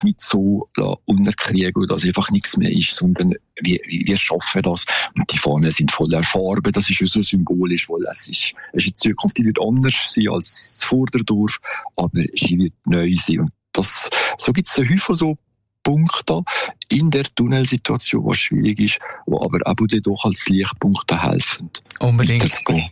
nicht so unterkriegen, dass einfach nichts mehr ist, sondern wir schaffen das. Und die Fahnen sind voller Farben, das ist ja so symbolisch, weil es ist in Zukunft, die wird anders sein als das Vorderdorf, aber sie wird neu sein. Und so gibt es so häufig so Punkte in der Tunnelsituation, was schwierig ist, die aber auch doch als Lichtpunkte helfen. Unbedingt.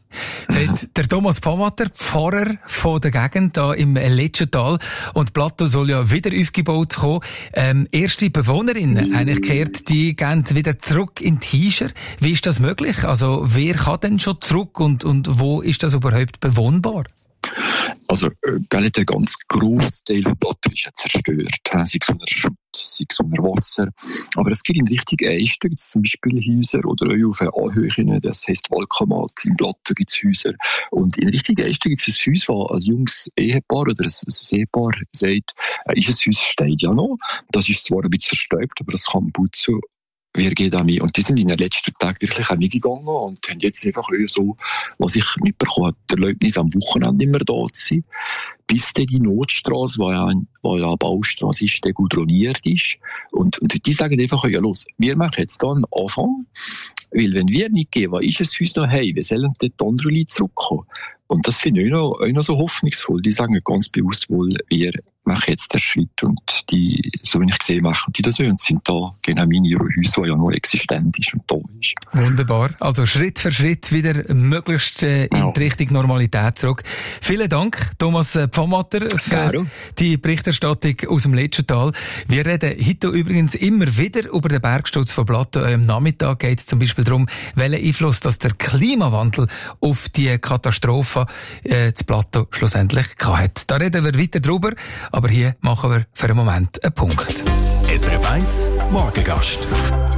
Sagt der Thomas Pfammatter, Pfarrer von der Gegend da im Letschental. Und Plateau soll ja wieder aufgebaut kommen. Erste Bewohnerinnen, eigentlich gehört, die gehen wieder zurück in die Hiescher. Wie ist das möglich? Also, wer kann denn schon zurück und wo ist das überhaupt bewohnbar? Also, der ganz grosse Teil von Plateau ist ja zerstört. Sei es unter Schutt, sei es unter Wasser. Aber es gibt in Richtung Eisten, gibt es zum Beispiel Häuser, oder auch auf Anhöhen, das heisst Walkamat. In Plateau gibt es Häuser. Und in Richtung Eisten gibt es ein Haus, wo ein junges Ehepaar oder ein Ehepaar sagt, ist ein Haus steht ja noch. Das ist zwar ein bisschen verstäubt, aber das kann gut so. Wir gehen da mit. Und die sind in den letzten Tagen wirklich auch mitgegangen und haben jetzt einfach so, was ich mitbekommen habe, die Erlaubnis am Wochenende immer da zu sein, bis die Notstrasse, die ja eine Baustrasse ist, die gudroniert ist. Und die sagen einfach, ja los, wir machen jetzt da einen Anfang, weil wenn wir nicht gehen, was ist es uns noch hey, wir sollen dort andere Leute zurückkommen. Und das finde ich auch noch so hoffnungsvoll. Die sagen ganz bewusst wohl, wir machen jetzt den Schritt und die, so wie ich gesehen machen, die das wollen, sind da genau in ihrem Haus, das ja noch existent ist und da ist. Wunderbar. Also Schritt für Schritt wieder möglichst in die Richtung Normalität zurück. Vielen Dank, Thomas Pfammatter, für die Berichterstattung aus dem Letschental. Wir reden heute übrigens immer wieder über den Bergsturz von Plateau. Am Nachmittag geht es zum Beispiel darum, welchen Einfluss dass der Klimawandel auf die Katastrophe zu Plateau schlussendlich hat. Da reden wir weiter drüber, aber hier machen wir für einen Moment einen Punkt. SRF 1 Morgengast.